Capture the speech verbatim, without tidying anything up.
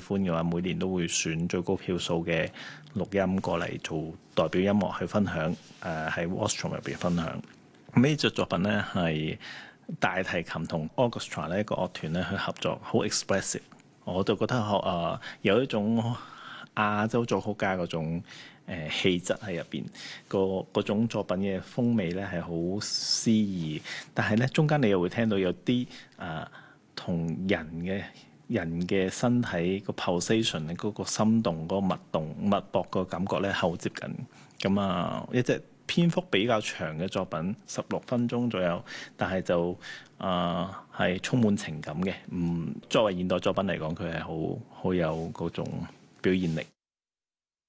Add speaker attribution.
Speaker 1: 歡嘅話，每年都會選最高票數嘅錄音過嚟做代表音樂去分享。誒、呃、喺 Wavestrong 入邊分享。咁呢隻作品咧係大提琴同 orchestra 呢一個樂團咧去合作，好 expressive。我就覺得學啊有一種亞洲作曲家嗰種誒、呃、氣質喺入邊，個嗰種作品嘅風味咧係好詩意，但係咧中間你又會聽到有啲啊同人嘅人嘅身體個 pulsation 嗰個心動嗰、嗰個脈動脈搏個感覺咧好接近。咁啊一隻篇幅比較長嘅作品，十六分鐘左右，但係就啊係、呃、充滿情感嘅。嗯，作為現代作品嚟講，佢係好好有嗰種表現力。